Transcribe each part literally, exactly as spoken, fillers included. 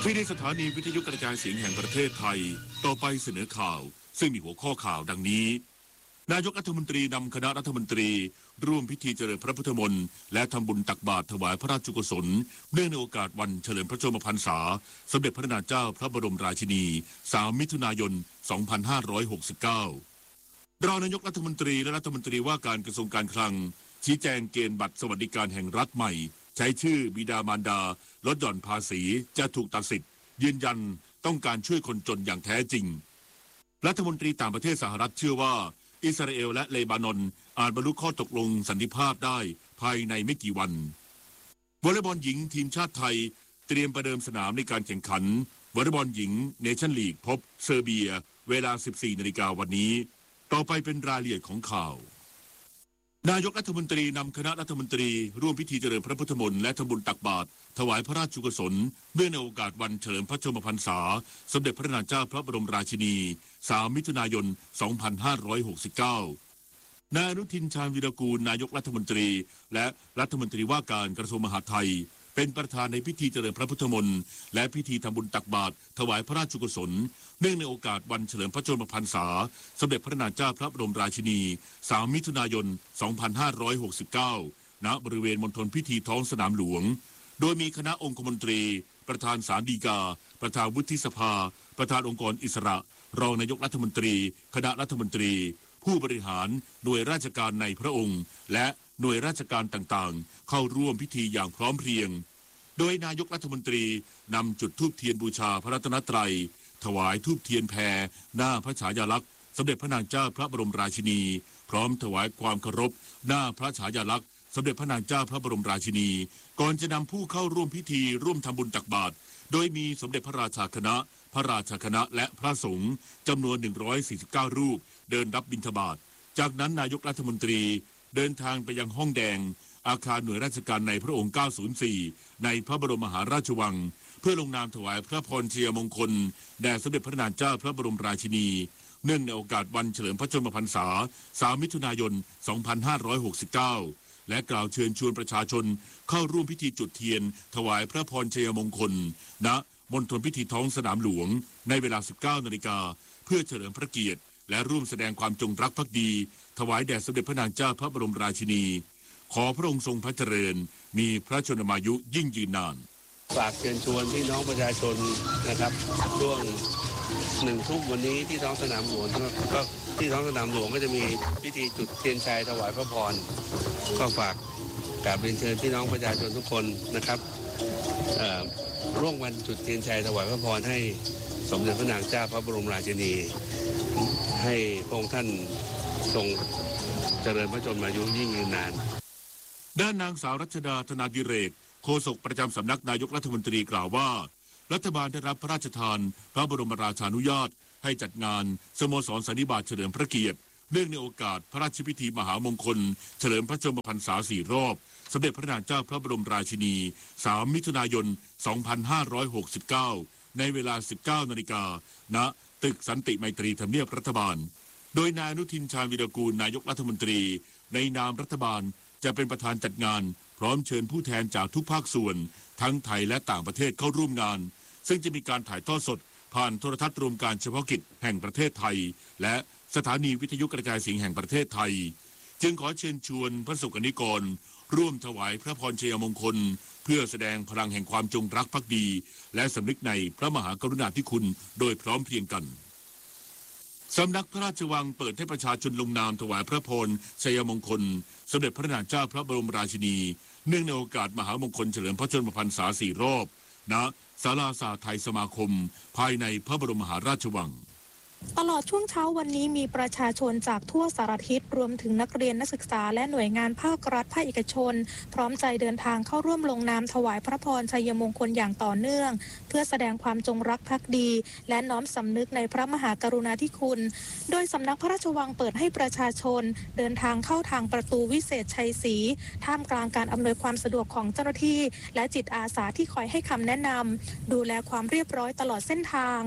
ที่ในสถานีวิทยุกระจายเสียงแห่งประเทศไทยต่อไปเสนอข่าวซึ่งมีหัวข้อข่าวดังนี้นายกรัฐมนตรีนำคณะรัฐมนตรีร่วมพิธีเจริญพระพุทธมนต์และทำบุญตักบาตรถวายพระราชกุศลเนื่องในโอกาสวันเฉลิมพระชนมพรรษาสมเด็จพระนางเจ้าพระบรมราชินีสามมิถุนายนสองพันห้าร้อยหกสิบเก้ารองนายกรัฐมนตรีและรัฐมนตรีว่าการกระทรวงการคลังชี้แจงเกณฑ์บัตรสวัสดิการแห่งรัฐใหม่ใช้ชื่อบิดามารดาลดหย่อนภาษีจะถูกตัดสิทธิ์ยืนยันต้องการช่วยคนจนอย่างแท้จริงรัฐมนตรีต่างประเทศสหรัฐเชื่อว่าอิสราเอลและเลบานอนอาจบรรลุข้อตกลงสันติภาพได้ภายในไม่กี่วันวอลเลย์บอลหญิงทีมชาติไทยเตรียมประเดิมสนามในการแข่งขันวอลเลย์บอลหญิงเนชั่นลีกพบเซอร์เบียเวลา สิบสี่นาฬิกาวันนี้ต่อไปเป็นรายละเอียดของข่าวนายกรัฐมนตรีนำคณะรัฐมนตรีร่วมพิธีเจริญพระพุทธมนต์และทำบุญตักบาตรถวายพระราชกุศลเนื่องในโอกาสวันเฉลิมพระชนมพรรษาสมเด็จพระนางเจ้าพระบรมราชินีสามมิถุนายนสองพันห้าร้อยหกสิบเก้านายอนุทินชาญวีรกูลนายกรัฐมนตรีและรัฐมนตรีว่าการกระทรวงมหาดไทยเป็นประธานในพิธีเจริญพระพุทธมนต์และพิธีทำบุญตักบาตรถวายพระราชกุศลเนื่องในโอกาสวันเฉลิมพระชนมพรรษาสมเด็จพระนางเจ้าพระบรมราชินีสามมิถุนายนสองพันห้าร้อยหกสิบเก้าณบริเวณมณฑลพิธีท้องสนามหลวงโดยมีคณะองคมนตรีประธานศาลฎีกาประธานวุฒิสภาประธานองค์กรอิสระรองนายกรัฐมนตรีคณะรัฐมนตรีผู้บริหารหน่วยราชการในพระองค์และหน่วยราชการต่างๆเข้าร่วมพิธีอย่างพร้อมเพรียงโดยนายกรัฐมนตรีนำจุดธูปเทียนบูชาพระรัตนตรัยถวายธูปเทียนแพรหน้าพระฉายาลักษณ์สมเด็จพระนางเจ้าพระบรมราชินีพร้อมถวายความเคารพหน้าพระฉายาลักษณ์สมเด็จพระนางเจ้าพระบรมราชินีก่อนจะนำผู้เข้าร่วมพิธีร่วมทำบุญตักบาตรโดยมีสมเด็จพระราชาคณะพระราชาคณะและพระสงฆ์จำนวนหนึ่งร้อยสี่สิบเก้ารูปเดินรับบิณฑบาตจากนั้นนายกรัฐมนตรีเดินทางไปยังห้องแดงอาคารหน่วยราชการในพระองค์เก้าศูนย์สี่ในพระบรมมหาราชวังเพื่อลงนามถวายพระพรชัยมงคลแด่สมเด็จพระนางเจ้าพระบรมราชินีเนื่องในโอกาสวันเฉลิมพระชนมพรรษาสามมิถุนายนสองพันห้าร้อยหกสิบเก้าและกล่าวเชิญชวนประชาชนเข้าร่วมพิธีจุดเทียนถวายพระพรชัยมงคลณมณฑลพิธีท้องสนามหลวงในเวลา สิบเก้านาฬิกาเพื่อเฉลิมพระเกียรติและร่วมแสดงความจงรักภักดีถวายแด่สมเด็จพระนางเจ้าพระบรมราชินีขอพระองค์ทรงพระเจริญมีพระชนมายุยิ่งยืนนานฝากเชิญชวนพี่น้องประชาชนนะครับช่วงหนึ่งทุ่มวันนี้ที่ท้องสนามหลวงก็ที่ท้องสนามหลวงก็จะมีพิธีจุดเทียนชัยถวายพระพรก็ฝากกราบเรียนเชิญพี่น้องประชาชนทุกคนนะครับร่วมวันจุดเทียนชัยถวายพระพรให้สมเด็จพระนางเจ้าพระบรมราชินีให้พระองค์ท่านทรงเจริญพระชนมายุยิ่งยืนนานด้านนางสาวรัชดาธนาดิเรกโฆษกประจำสำนักนายกรัฐมนตรีกล่าวว่ารัฐบาลได้รับพระราชทานพระบรมราชานุญาตให้จัดงานสโมสรสันนิบาตเฉลิมพระเกียรติเนื่องในโอกาสพระราชพิธีมหามงคลเฉลิมพระชนมพรรษาสี่รอบสมเด็จพระนางเจ้าพระบรมราชินีสามมิถุนายนสองพันห้าร้อยหกสิบเก้าในเวลา สิบเก้านาฬิกาณตึกสันติไมตรีทำเนียบรัฐบาลโดยนายอนุทินชาญวีรกูลนายกรัฐมนตรีในนามรัฐบาลจะเป็นประธานจัดงานพร้อมเชิญผู้แทนจากทุกภาคส่วนทั้งไทยและต่างประเทศเข้าร่วมงานซึ่งจะมีการถ่ายทอดสดผ่านโทรทัศน์รวมการเฉพาะกิจแห่งประเทศไทยและสถานีวิทยุกระจายเสียงแห่งประเทศไทยจึงขอเชิญชวนพระสงฆ์นิกรร่วมถวายพระพรชัยมงคลเพื่อแสดงพลังแห่งความจงรักภักดีและสำนึกในพระมหากรุณาธิคุณโดยพร้อมเพรียงกันสำนักพระราชวังเปิดให้ประชาชนลงนามถวายพระพรชัยมงคลสมเด็จพระนางเจ้าพระบรมราชินีเนื่องในโอกาสมหามงคลเฉลิมพระชนมพรรษาสี่รอบณศาลาสาไทยสมาคมภายในพระบรมมหาราชวังตลอดช่วงเช้าวันนี้มีประชาชนจากทั่วสารทิศรวมถึงนักเรียนนักศึกษาและหน่วยงานภาครัฐภาคเอกชนพร้อมใจเดินทางเข้าร่วมลงนามถวายพระพรชัยมงคลอย่างต่อเนื่องเพื่อแสดงความจงรักภักดีและน้อมสำนึกในพระมหากรุณาธิคุณโดยสำนักพระราชวังเปิดให้ประชาชนเดินทางเข้าทางประตูวิเศษชัยศรีท่ามกลางการอำนวยความสะดวกของเจ้าหน้าที่และจิตอาสาที่คอยให้คำแนะนำดูแลความเรียบร้อยตลอดเส้นทาง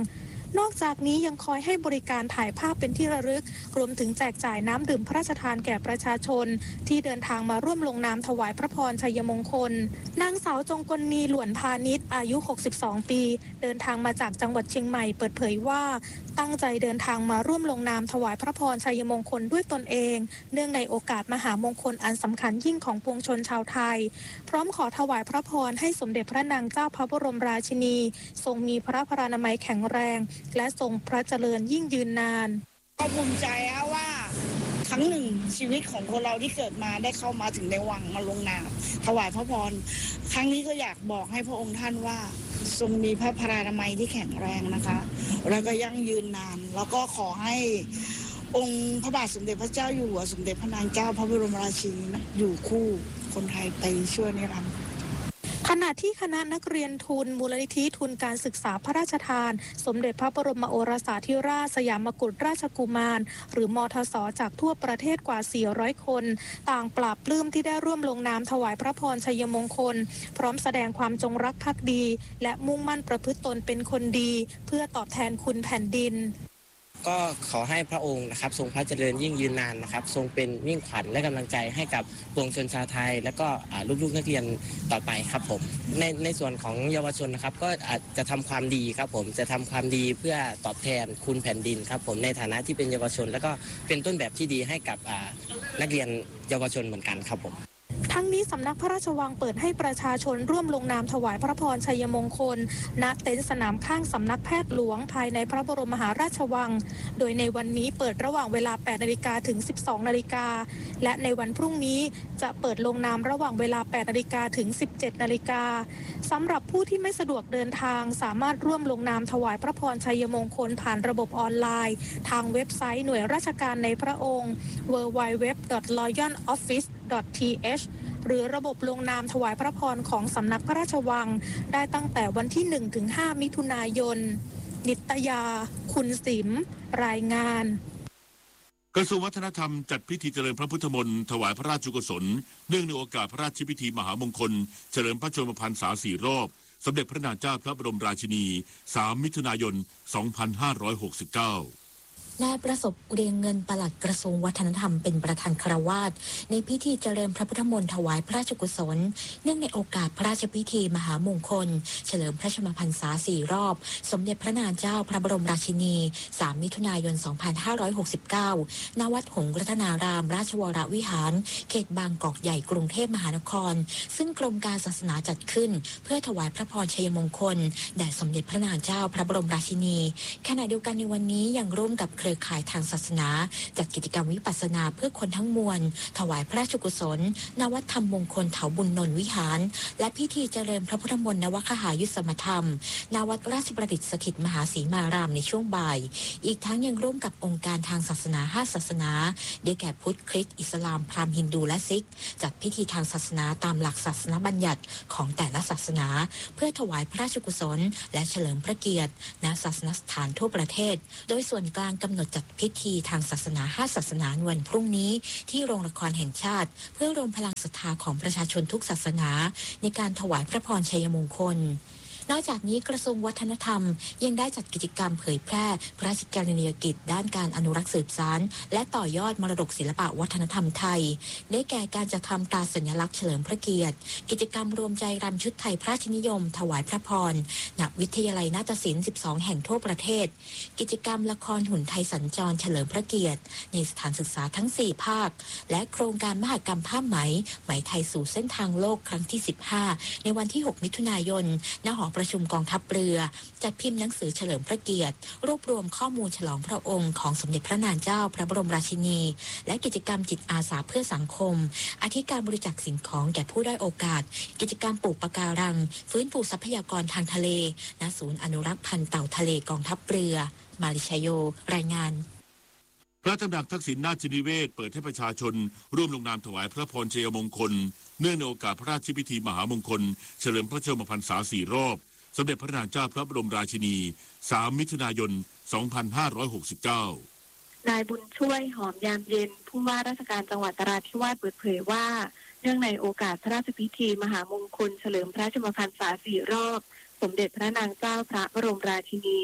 นอกจากนี้ยังคอยให้บริการถ่ายภาพเป็นที่ระลึกรวมถึงแจกจ่ายน้ำดื่มพระราชทานแก่ประชาชนที่เดินทางมาร่วมลงนามถวายพระพรชัยมงคลนางสาวจงกลนีหลวนพาณิชย์อายุหกสิบสองปีเดินทางมาจากจังหวัดเชียงใหม่เปิดเผยว่าตั้งใจเดินทางมาร่วมลงนามถวายพระพรชัยมงคลด้วยตนเองเนื่องในโอกาสมหามงคลอันสำคัญยิ่งของปวงชนชาวไทยพร้อมขอถวายพระพรให้สมเด็จพระนางเจ้าพระบรมราชินีทรงมีพระพรานามัยแข็งแรงและทรงพระเจริญยิ่งยืนนานก็ภูมิใจว่าครั้งหนึ่งชีวิตของคนเราที่เกิดมาได้เข้ามาถึงในวังมาลงนามถวายพระพรครั้งนี้ก็อยากบอกให้พระองค์ท่านว่าทรงมีพระพรานามัยที่แข็งแรงนะคะแล้วก็ยั่งยืนนานแล้วก็ขอให้องค์พระบาทสมเด็จพระเจ้าอยู่หัวสมเด็จพระนางเจ้าพระบรมราชินีอยู่คู่คนไทยไปชั่วนิรันดร์ขณะที่คณะนักเรียนทุนมูลนิธิทุนการศึกษาพระราชทานสมเด็จพระบรมโอรสาธิราชสยามกุฎราชกุมารหรือมทส.จากทั่วประเทศกว่าสี่ร้อยคนต่างปราบปลื้มที่ได้ร่วมลงนามถวายพระพรชัยมงคลพร้อมแสดงความจงรักภักดีและมุ่งมั่นประพฤติตนเป็นคนดีเพื่อตอบแทนคุณแผ่นดินก็ขอให้พระองค์นะครับทรงพระเจริญยิ่งยืนนานนะครับทรงเป็นมิ่งขวัญและกำลังใจให้กับปวงชนชาวไทยและก็ลูกๆนักเรียนต่อไปครับผมในในส่วนของเยาวชนนะครับก็อาจจะทำความดีครับผมจะทำความดีเพื่อตอบแทนคุณแผ่นดินครับผมในฐานะที่เป็นเยาวชนและก็เป็นต้นแบบที่ดีให้กับนักเรียนเยาวชนเหมือนกันครับผมทั้งนี้สำนักพระราชวังเปิดให้ประชาชนร่วมลงนามถวายพระพรชัยมงคลณเต็นท์สนามข้างสำนักแพทย์หลวงภายในพระบรมมหาราชวังโดยในวันนี้เปิดระหว่างเวลา แปดนาฬิกา ถึง สิบสองนาฬิกาและในวันพรุ่งนี้จะเปิดลงนามระหว่างเวลา แปดนาฬิกา ถึง สิบเจ็ดนาฬิกาสำหรับผู้ที่ไม่สะดวกเดินทางสามารถร่วมลงนามถวายพระพรชัยมงคลผ่านระบบออนไลน์ทางเว็บไซต์หน่วยราชการในพระองค์ ดับเบิลยู ดับเบิลยู ดับเบิลยู ดอท รอยัล ออฟฟิศ ดอท ที เอช หรือระบบลงนามถวายพระพรของสำนักพระราชวังได้ตั้งแต่วันที่ หนึ่งถึงห้า มิถุนายนนิตยาคุณสิมรายงานกระทรวงวัฒนธรรมจัดพิธีเจริญพระพุทธมนต์ถวายพระราชกุศลเนื่องในโอกาสพระราชพิธีมหามงคลเฉลิมพระชนมพรรษาสี่รอบสมเด็จพระนางเจ้าพระบรมราชินีสามมิถุนายนสองพันห้าร้อยหกสิบเก้านายประสบเรียงเงินปลัดกระทรวงวัฒนธรรมเป็นประธานคฤหัสถ์ในพิธีเจริญพระพุทธมนต์ถวายพระราชกุศลเนื่องในโอกาสพระราชพิธีมหามงคลเฉลิมพระชนมพรรษาสี่รอบสมเด็จพระนางเจ้าพระบรมราชินีสามมิถุนายนสองพันห้าร้อยหกสิบเก้าณวัดหงส์รัตนารามราชวรวิหารเขตบางกอกใหญ่กรุงเทพมหานครซึ่งกรมการศาสนาจัดขึ้นเพื่อถวายพระพรชัยมงคลแด่สมเด็จพระนางเจ้าพระบรมราชินีขณะเดียวกันในวันนี้ยังร่วมกับเครือข่ายทางศาสนาจัดกิจกรรมวิปัสสนาเพื่อคนทั้งมวลถวายพระราชกุศลณวัดธรรมมงคลเถาบุญนนท์วิหารและพิธีเจริญพระพุทธมนต์นวคหายุสมธรรมณวัดราชประดิษฐ์สถิตมหาสีมารามในช่วงบ่ายอีกทั้งยังร่วมกับองค์การทางศาสนาห้าศาสนาได้แก่พุทธคริสต์อิสลามพราหมณ์ฮินดูและซิกจัดพิธีทางศาสนาตามหลักศาสนบัญญัติของแต่ละศาสนาเพื่อถวายพระราชกุศลและเฉลิมพระเกียรติณศาสนสถานทั่วประเทศโดยส่วนกลางกำหนดจัดพิธีทางศาสนาห้าศาสนาวันพรุ่งนี้ที่โรงละครแห่งชาติเพื่อรวมพลังศรัทธาของประชาชนทุกศาสนาในการถวายพระพรชัยมงคลนอกจากนี้กระทรวงวัฒนธรรมยังได้จัดกิจกรรมเผยแพร่พระราชกรณียกิจด้านการอนุรักษ์สืบสานและต่อยอดมรดกศิลปวัฒนธรรมไทยได้แก่การจัดทำตราสัญลักษณ์เฉลิมพระเกียรติกิจกรรมรวมใจรำชุดไทยพระราชนิยมถวายพระพรณวิทยาลัยนาฏศิลป์สิบสองแห่งทั่วประเทศกิจกรรมละครหุ่นไทยสัญจรเฉลิมพระเกียรติในสถานศึกษาทั้งสี่ภาคและโครงการมหกรรมผ้าไหมไหมไทยสู่เส้นทางโลกครั้งที่สิบห้าในวันที่หกมิถุนายนณหอประชุมกองทัพเรือจัดพิมพ์หนังสือเฉลิมพระเกียรติรวบรวมข้อมูลฉลองพระองค์ของสมเด็จพระนางเจ้าพระบรมราชินีและกิจกรรมจิตอาสาเพื่อสังคมอาทิการบริจาคสิ่งของแก่ผู้ด้อยโอกาสกิจกรรมปลูกปะการังฟื้นฟูทรัพยากรทางทะเลณศูนย์อนุรักษ์พันธุ์เต่าทะเลกองทัพเรือมาริชโยรายงานพระตำหนักทักษิณนาถนิเวศเปิดให้ประชาชนร่วมลงนามถวายพระพรชัยมงคลเนื่องในโอกาสพระราชพิธีมหามงคลเฉลิมพระชนมพรรษาสี่รอบสมเด็จพระนางเจ้าพระบรมราชินีสามมิถุนายนสองพันห้าร้อยหกสิบเก้านายบุญช่วยหอมยามเย็นผู้ว่าราชการจังหวัดนราธิวาสเปิดเผยว่าเนื่องในโอกาสพระราชพิธีมหามงคลเฉลิมพระชนมพรรษาสี่รอบสมเด็จพระนางเจ้าพระบรมราชินี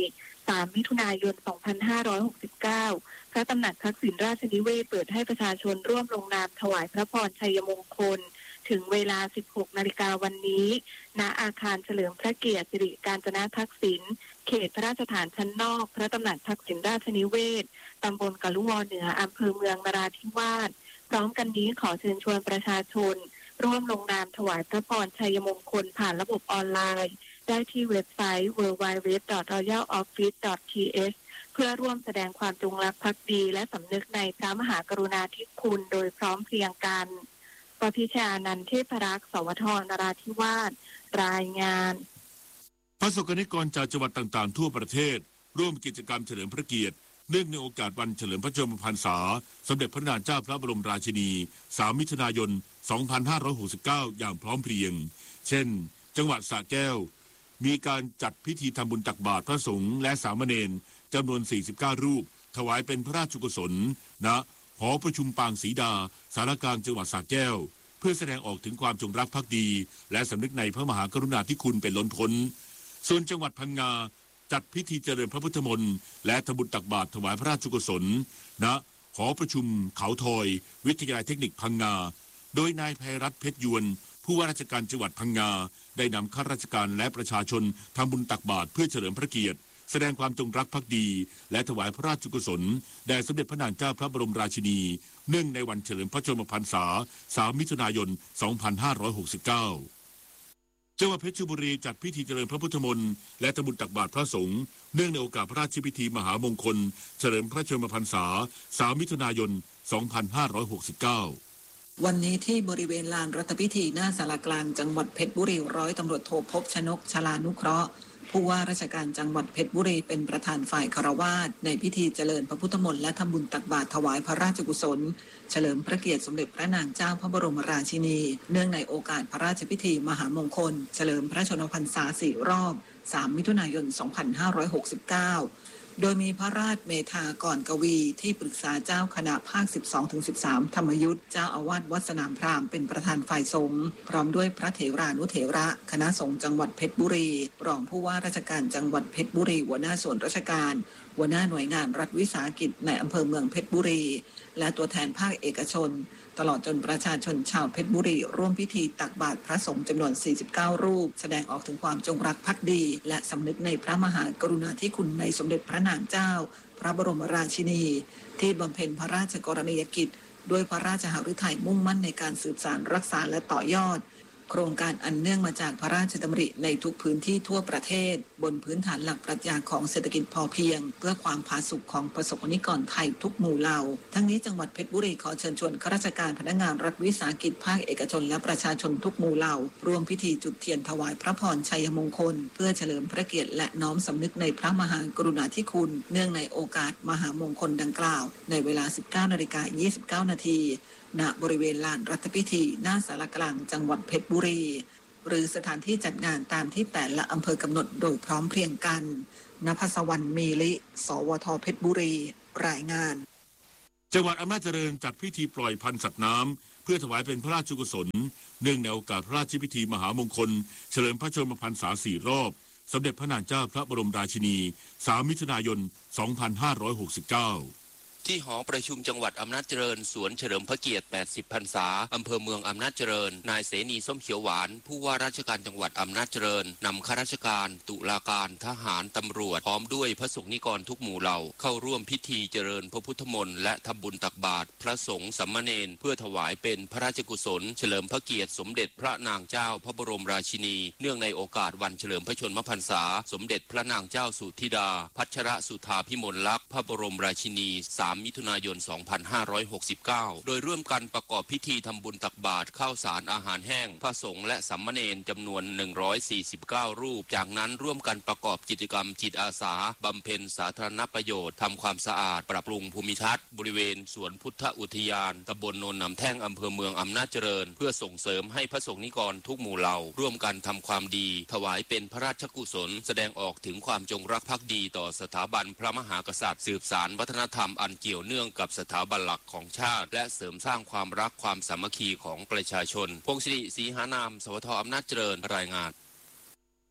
สามมิถุนายนสองพันห้าร้อยหกสิบเก้าพระตำหนักทักษิณราชนิเวศน์เปิดให้ประชาชนร่วมลงนามถวายพระพรชัยมงคลถึงเวลา สิบหกนาฬิกาวันนี้ณอาคารเฉลิมพระเกียรติสิริกาญจนาทักษิณเขตพระราชฐานชั้นนอกพระตำหนักทักษิณราชนิเวศน์ตำบลกะลุวอเหนืออำเภอเมืองนราธิวาสพร้อมกันนี้ขอเชิญชวนประชาชนร่วมลงนามถวายพระพรชัยมงคลผ่านระบบออนไลน์ได้ที่เว็บไซต์ ดับเบิลยู ดับเบิลยู ดับเบิลยู ดอท รอยัล ออฟฟิศ ดอท ที เอช เพื่อร่วมแสดงความจงรักภักดีและสำนึกในพระมหากรุณาธิคุณโดยพร้อมเพรียงกันปพิชานันท์เทพรักษ์สวทนราธิวาสรายงานประสบกนิกรจากจังหวัดต่างๆทั่วประเทศร่วมกิจกรรมเฉลิมพระเกียรติเนื่องในโอกาสวันเฉลิมพระชนมพรรษาสมเด็จพระนางเจ้าพระบรมราชินีสามมิถุนายนสองพันห้าร้อยหกสิบเก้าอย่างพร้อมเพรียงเช่นจังหวัดสระแก้วมีการจัดพิธีทำบุญตักบาตรพระสงฆ์และสามเณรจำนวนสี่สิบเก้ารูปถวายเป็นพระราชกุศลณหอประชุมปางศรีดาสารกลางจังหวัดสระแก้วเพื่อแสดงออกถึงความจงรักภักดีและสำนึกในพระมหากรุณาธิคุณเป็นล้นพ้นส่วนจังหวัดพังงาจัดพิธีเจริญพระพุทธมนต์และทำบุญตักบาตรถวายพระราชกุศลณหอประชุมเขาทอยวิทยาลัยเทคนิคพังงาโดยนายไพรัตน์เพชรยวนผู้ว่าราชการจังหวัดพังงาได้นำข้าราชการและประชาชนทำบุญตักบาตรเพื่อเฉลิมพระเกียรติแสดงความจงรักภักดีและถวายพระราชกุศลแด่สมเด็จพระนางเจ้าพระบรมราชินีเนื่องในวันเฉลิมพระชนมพรรษาสามมิถุนายนสองพันห้าร้อยหกสิบเก้าจังหวัดเพชรบุรีจัดพิธีเจริญพระพุทธมนต์และทำบุญตักบาตรพระสงฆ์เนื่องในโอกาสพระราชพิธีมหามงคลเฉลิมพระชนมพรรษาสามมิถุนายนสองพันห้าร้อยหกสิบเก้าวันนี้ที่บริเวณลานรัฐพิธีหน้าศาลากลางจังหวัดเพชรบุรีร้อยตำรวจโทภพชนกชลานุเคราะห์ผู้ว่าราชการจังหวัดเพชรบุรีเป็นประธานฝ่ายคารวาสในพิธีเจริญพระพุทธมนต์และทำบุญตักบาตรถวายพระราชกุศลเฉลิมพระเกียรติสมเด็จพระนางเจ้าพระบรมราชินีเนื่องในโอกาสพระราชพิธีมหามงคลเฉลิมพระชนมพรรษาสี่รอบสามมิถุนายนสองพันห้าร้อยหกสิบเก้าโดยมีพระราชเมธากรกวีที่ปรึกษาเจ้าคณะภาค สิบสองถึงสิบสาม ธรรมยุทธเจ้าอาวาสวัดสนามพราหมณ์เป็นประธานฝ่ายสงฆ์พร้อมด้วยพระเถรานุเถระคณะสงฆ์จังหวัดเพชรบุรีรองผู้ว่าราชการจังหวัดเพชรบุรีหัวหน้าส่วนราชการหัวหน้าหน่วยงานรัฐวิสาหกิจในอำเภอเมืองเพชรบุรีและตัวแทนภาคเอกชนตลอดจนประชาชนชาวเพชรบุรีร่วมพิธีตักบาตรพระสงฆ์จำนวนสี่สิบเก้ารูปแสดงออกถึงความจงรักภักดีและสำนึกในพระมหากรุณาธิคุณในสมเด็จพระนางเจ้าพระบรมราชินีที่บำเพ็ญพระราชกรณียกิจด้วยพระราชหฤทัยมุ่งมั่นในการสืบสานรักษาและต่อยอดโครงการอันเนื่องมาจากพระราชดำริในทุกพื้นที่ทั่วประเทศบนพื้นฐานหลักปรัชญาของเศรษฐกิจพอเพียงเพื่อความผาสุกของประสบนิกรไทยทุกหมู่เหล่าทั้งนี้จังหวัดเพชรบุรีขอเชิญชวนข้าราชการพนักงานรัฐวิสาหกิจภาคเอกชนและประชาชนทุกหมู่เหล่าร่วมพิธีจุดเทียนถวายพระพรชัยมงคลเพื่อเฉลิมพระเกียรติและน้อมสำนึกในพระมหากรุณาธิคุณเนื่องในโอกาสมหามงคลดังกล่าวในเวลา สิบเก้านาฬิกายี่สิบเก้านาทีณบริเวณลานรัฐพิธีหน้าศาลากลางจังหวัดเพชรบุรีหรือสถานที่จัดงานตามที่แต่ละอำเภอกำหนดโดยพร้อมเพรียงกันณภัสวรรณมีลิสวทเพชรบุรีรายงานจังหวัดอำนาจเจริญจัดพิธีปล่อยพันธุ์สัตว์น้ำเพื่อถวายเป็นพระราชกุศลเนื่องในโอกาสพระราชพิธีมหามงคลเฉลิมพระชนมพรรษาสี่รอบสมเด็จพระนางเจ้าพระบรมราชินีสามมิถุนายนสองพันห้าร้อยหกสิบเก้าที่หอประชุมจังหวัดอำนาจเจริญสวนเฉลิมพระเกียรติแปดสิบพรรษาอำเภอเมืองอำนาจเจริญนายเสนีส้มเขียวหวานผู้ว่าราชการจังหวัดอำนาจเจริญนำข้าราชการตุลาการทหารตำรวจพร้อมด้วยพระสงฆ์นิกรทุกหมู่เหล่าเข้าร่วมพิธีเจริญพระพุทธมนต์และทำบุญตักบาตรพระสงฆ์สามเณรเพื่อถวายเป็นพระราชกุศลเฉลิมพระเกียรติสมเด็จพระนางเจ้าพระบรมราชินีเนื่องในโอกาสวันเฉลิมพระชนมพรรษาสมเด็จพระนางเจ้าสุธิดาพัชรสุธาพิมลลักษณ์พระบรมราชินีสามมิถุนายนสองพันห้าร้อยหกสิบเก้าโดยร่วมกันประกอบพิธีทำบุญตักบาตรข้าวสารอาหารแห้งพระสงฆ์และสามเณรจำนวนหนึ่งร้อยสี่สิบเก้ารูปจากนั้นร่วมกันประกอบกิจกรรมจิตอาสาบำเพ็ญสาธารณประโยชน์ทำความสะอาดปรับปรุงภูมิทัศน์บริเวณสวนพุทธอุทยานตำบลโนนนำแท่งอำเภอเมืองอำนาจเจริญเพื่อส่งเสริมให้พระสงฆ์นิกรทุกหมู่เหล่าร่วมกันทำความดีถวายเป็นพระราชกุศลแสดงออกถึงความจงรักภักดีต่อสถาบันพระมหากษัตริย์สืบสานวัฒนธรรมอันเกี่ยวเนื่องกับสถาบันหลักของชาติและเสริมสร้างความรักความสามัคคีของประชาชนพงศิริศรีหานามสวทอำนาจเจริญรายงาน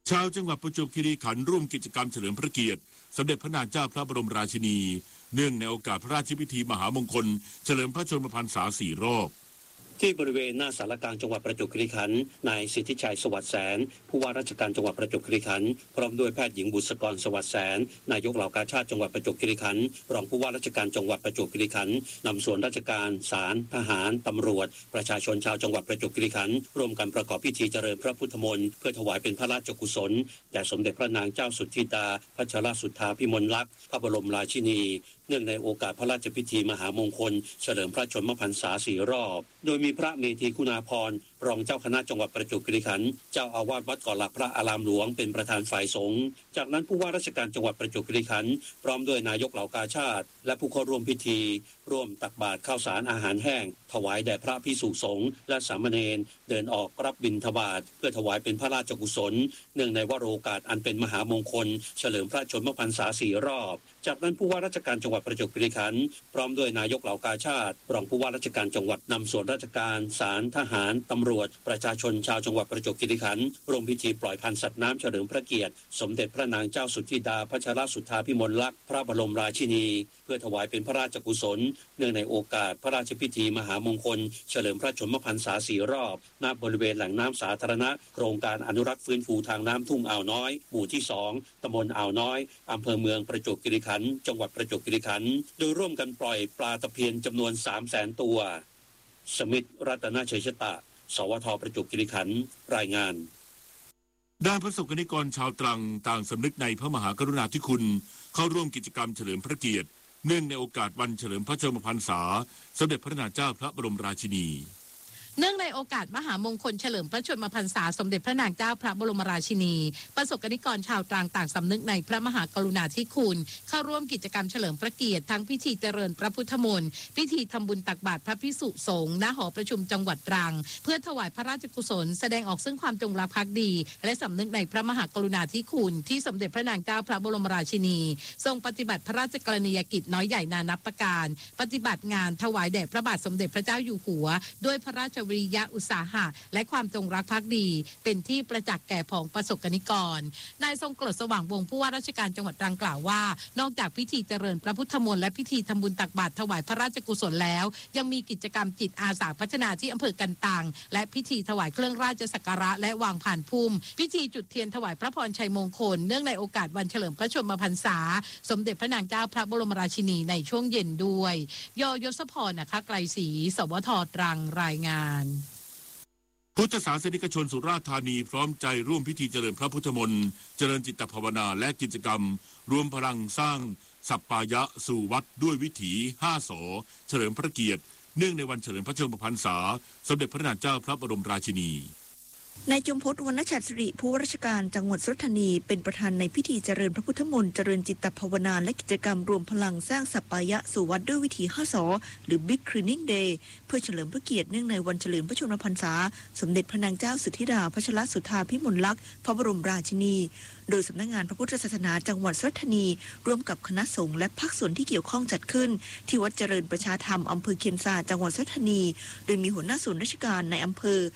ชาวจังหวัดประจวบคีรีขันธ์ร่วมกิจกรรมเฉลิมพระเกียรติสมเด็จพระนางเจ้าพระบรมราชินีเนื่องในโอกาสพระราชพิธีมหามงคลเฉลิมพระชนมพรรษาสี่รอบที่บริเวณหน้าศาลกลางจังหวัดประจวบคีรีขันธ์นายสิทธิชัยสวัสดิ์แสนผู้ว่าราชการจังหวัดประจวบคีรีขันธ์พร้อมด้วยแพทย์หญิงบุษกรสวัสดิ์แสนนายกเหล่ากาชาดจังหวัดประจวบคีรีขันธ์รองผู้ว่าราชการจังหวัดประจวบคีรีขันธ์นำส่วนราชการศาลทหารตำรวจประชาชนชาวจังหวัดประจวบคีรีขันธ์ร่วมกันประกอบพิธีเจริญพระพุทธมนต์เพื่อถวายเป็นพระราชกุศลแด่สมเด็จพระนางเจ้าสุทธิดาพัชรสุทธาภิมลลักษณ์พระบรมราชินีเนื่องในโอกาสพระราชพิธีมหามงคลเฉลิมพระชนมพรรษาสี่รอบโดยมีพระเมธีคุณาภรณ์รองเจ้าคณะจังหวัดประจวบคีรีขันธ์เจ้าอาวาสวัดเกาะหลักพระอารามหลวงเป็นประธานฝ่ายสงฆ์จากนั้นผู้ว่าราชการจังหวัดประจวบคีรีขันธ์พร้อมด้วยนายกเหล่ากาชาดและผู้เข้าร่วมพิธีร่วมตักบาตรข้าวสารอาหารแห้งถวายแด่พระภิกษุสงฆ์และสามเณรเดินออกรับบิณฑบาตเพื่อถวายเป็นพระราชกุศลเนื่องในวโรกาสอันเป็นมหามงคลเฉลิมพระชนมพรรษาสี่รอบจากนั้นผู้ว่าราชการจังหวัดประจวบคีรีขันธ์พร้อมด้วยนายกเหล่ากาชาดรองผู้ว่าราชการจังหวัดนำส่วนราชการศาลทหารตำรวจประชาชนชาวจังหวัดประจวบคีรีขันธ์ร่วมพิธีปล่อยพันธุ์สัตว์น้ำเฉลิมพระเกียรติสมเด็จพระนางเจ้าสุทธิดาพัชรสุทธาภิมลลักษณ์พระบรมราชินีเพื่อถวายเป็นพระราชกุศลเนื่องในโอกาสพระราชพิธีมหามงคลเฉลิมพระชนมพรรษาสี่รอบณบริเวณแหล่งน้ำสาธารณะโครงการอนุรักษ์ฟื้นฟูทางน้ำทุ่งอ่าวน้อยหมู่ที่สองตำบลอ่าวน้อยอำเภอเมืองประจวบคีรีขันธ์จังหวัดประจวบคีรีขันธ์โดยร่วมกันปล่อยปลาตะเพียนจำนวน สามแสน ตัวสมิทธิ์รัตนชัยชตะสวทประจวบคีรีขันธ์รายงานด้านพระสงฆ์นิกรชาวตรังต่างสำนึกในพระมหากรุณาธิคุณเข้าร่วมกิจกรรมเฉลิมพระเกียรติเนื่องในโอกาสวันเฉลิมพระชนมพรรษาสมเด็จพระนางเจ้าพระบรมราชินีเนื่องในโอกาสมหามงคลเฉลิมพระชนมพรรษาสมเด็จพระนางเจ้าพระบรมราชินีประสบกนิกรชาวตรังต่างสำนึกในพระมหากรุณาธิคุณเข้าร่วมกิจกรรมเฉลิมพระเกียรติทั้งพิธีเจริญพระพุทธมนต์พิธีทำบุญตักบาตรพระภิกษุสงฆ์ณหอประชุมจังหวัดตรังเพื่อถวายพระราชกุศลแสดงออกซึ่งความจงรักภักดีและสำนึกในพระมหากรุณาธิคุณที่สมเด็จพระนางเจ้าพระบรมราชินีทรงปฏิบัติพระราชกรณียกิจน้อยใหญ่นานับประการปฏิบัติงานถวายแด่พระบาทสมเด็จพระเจ้าอยู่หัวด้วยพระราชวิริยะอุตสาหะและความจงรักภักดีเป็นที่ประจักษ์แก่ผองประสบกนิกรนายทรงกลดสว่างวงศ์ผู้ว่าราชการจังหวัดตรังกล่าวว่านอกจากพิธีเจริญพระพุทธมนต์และพิธีทำบุญตักบาตรถวายพระราชกุศลแล้วยังมีกิจกรรมจิตอาสาพัฒนาที่อำเภอกันตังและพิธีถวายเครื่องราชสักการะและวางผ่านพุ่มพิธีจุดเทียนถวายพระพรชัยมงคลเนื่องในโอกาสวันเฉลิมพระชนมพรรษาสมเด็จพระนางเจ้าพระบรมราชินีในช่วงเย็นด้วยยยศพรนะคะไกรศรีสวทตรังรายงานพุทธศาสนิกชนสุราษฎร์ธานีพร้อมใจร่วมพิธีเจริญพระพุทธมนต์เจริญจิตภาวนาและกิจกรรมรวมพลังสร้างสัปปายะสู่วัดด้วยวิถีห้าสอเฉลิมพระเกียรติเนื่องในวันเฉลิมพระชนมพรรษาสมเด็จพระนางเจ้าพระบรมราชินีนายจมพจน์ วรรณชัดสิริผู้ว่าราชการจังหวัดสุราษฎร์ธานีเป็นประธานในพิธีเจริญพระพุทธมนต์เจริญจิตภาวนาและกิจกรรมรวมพลังสร้างสัปปายะสู่วัดด้วยวิถีห้าสอหรือ Big Cleaning Day เพื่อเฉลิมพระเกียรติเนื่องในวันเฉลิมพระชนมพรรษาสมเด็จพระนางเจ้าสุทธิดาพัชรสุทธาภิมลลักษณ์พระบรมราชินีโดยสำนักงานพระพุทธศาสนาจังหวัดสุราษฎร์ธานีร่วมกับคณะสงฆ์และภาคส่วนที่เกี่ยวข้องจัดขึ้นที่วัดเจริญประชาธรรมอำเภอเคียนซาจังหวัดสุราษฎร์ธานีโดยมีหัวหน้าส่วนราชการในอำเภอ